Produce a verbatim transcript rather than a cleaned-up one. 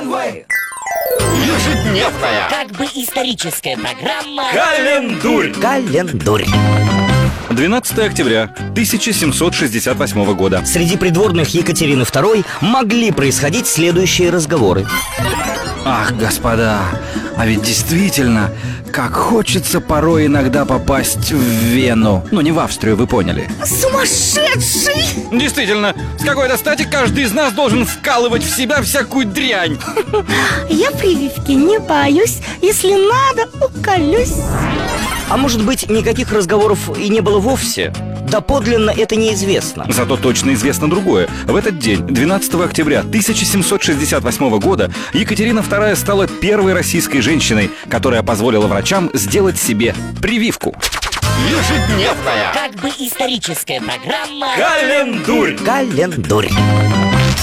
Амвей. Ежедневная, как бы историческая программа Календурь. Календурь. двенадцатое октября тысяча семьсот шестьдесят восьмого года. Среди придворных Екатерины второй могли происходить следующие разговоры. Ах, господа, а ведь действительно, как хочется порой иногда попасть в Вену. Ну, не в Австрию, вы поняли. Сумасшедший! Действительно, с какой-то стати каждый из нас должен вкалывать в себя всякую дрянь. Я прививки не боюсь. Если надо, уколюсь. А может быть, никаких разговоров и не было вовсе? Доподлинно это неизвестно. Зато точно известно другое. В этот день, двенадцатого октября тысяча семьсот шестьдесят восьмого года, Екатерина вторая стала первой российской женщиной, которая позволила врачам сделать себе прививку. Ежедневная, как бы историческая программа Календурь. Календурь.